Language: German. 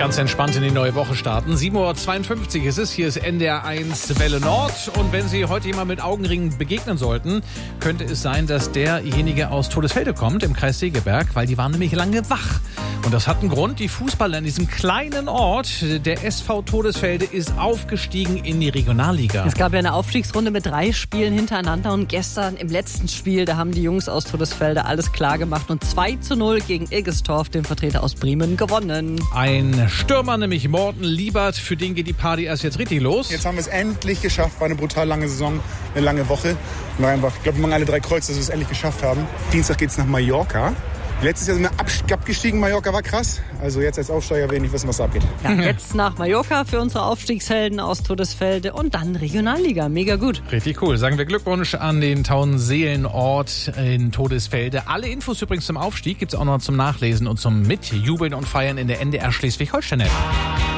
Ganz entspannt in die neue Woche starten. 7.52 Uhr ist es. Hier ist NDR 1 Welle Nord. Und wenn Sie heute jemand mit Augenringen begegnen sollten, könnte es sein, dass derjenige aus Todesfelde kommt, im Kreis Segeberg, weil die waren nämlich lange wach. Und das hat einen Grund. Die Fußballer in diesem kleinen Ort, der SV Todesfelde, ist aufgestiegen in die Regionalliga. Es gab ja eine Aufstiegsrunde mit 3 Spielen hintereinander. Und gestern im letzten Spiel, da haben die Jungs aus Todesfelde alles klar gemacht und 2:0 gegen Ilgestorf, den Vertreter aus Bremen, gewonnen. Ein Stürmer, nämlich Morten Liebert, für den geht die Party erst jetzt richtig los. Jetzt haben wir es endlich geschafft. War eine brutal lange Saison, eine lange Woche. Und einfach, ich glaube, wir machen alle 3 Kreuze, dass wir es endlich geschafft haben. Dienstag geht es nach Mallorca. Letztes Jahr sind wir abgestiegen, Mallorca war krass. Also jetzt als Aufsteiger will ich nicht wissen, was da abgeht. Ja, jetzt nach Mallorca für unsere Aufstiegshelden aus Todesfelde und dann Regionalliga. Mega gut. Richtig cool. Sagen wir Glückwunsch an den Tauenseelenort in Todesfelde. Alle Infos übrigens zum Aufstieg gibt es auch noch zum Nachlesen und zum Mitjubeln und Feiern in der NDR Schleswig-Holstein-App.